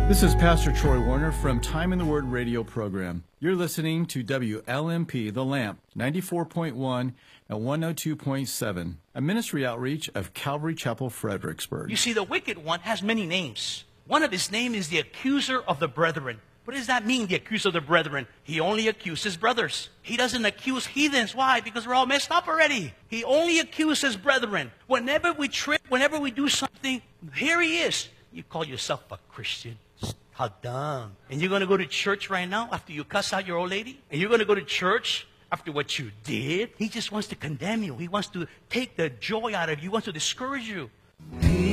This is Pastor Troy Warner from Time in the Word radio program. You're listening to WLMP The Lamp, 94.1 and 102.7, a ministry outreach of Calvary Chapel, Fredericksburg. You see, the wicked one has many names. One of his names is the accuser of the brethren. What does that mean, the accuser of the brethren? He only accuses brothers. He doesn't accuse heathens. Why? Because we're all messed up already. He only accuses brethren. Whenever we trip, whenever we do something, here he is. You call yourself a Christian. How dumb. And you're going to go to church right now after you cuss out your old lady? And you're going to go to church after what you did? He just wants to condemn you. He wants to take the joy out of you. He wants to discourage you.